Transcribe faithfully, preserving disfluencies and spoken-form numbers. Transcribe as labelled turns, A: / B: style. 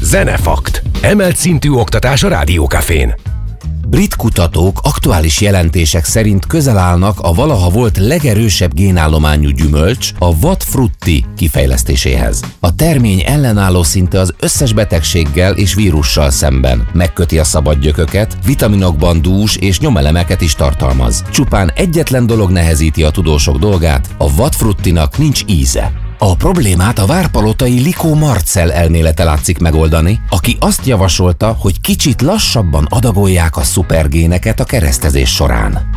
A: Zenefakt. Emelt szintű oktatás a Rádiókafén.
B: Brit kutatók aktuális jelentések szerint közel állnak a valaha volt legerősebb génállományú gyümölcs, a vad frutti kifejlesztéséhez. A termény ellenálló szinte az összes betegséggel és vírussal szemben. Megköti a szabad gyököket, vitaminokban dús és nyomelemeket is tartalmaz. Csupán egyetlen dolog nehezíti a tudósok dolgát, a vad fruttinak nincs íze. A problémát a várpalotai Likó Marcell elmélete látszik megoldani, aki azt javasolta, hogy kicsit lassabban adagolják a szupergéneket a keresztezés során.